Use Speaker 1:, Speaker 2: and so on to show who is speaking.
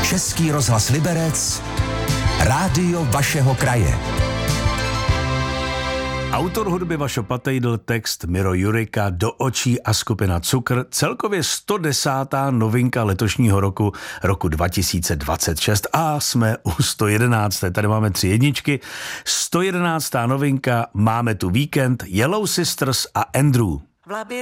Speaker 1: Český rozhlas Liberec, rádio vašeho kraje.
Speaker 2: Autor hudby Vašo Patejdl, text Miro Jurika, Do očí a skupina Cukr, celkově 110. novinka letošního roku 2026 a jsme u 111. Tady máme 3 jedničky. 111. novinka, máme tu Víkend, Yellow Sisters a Andrew.
Speaker 3: V labirintu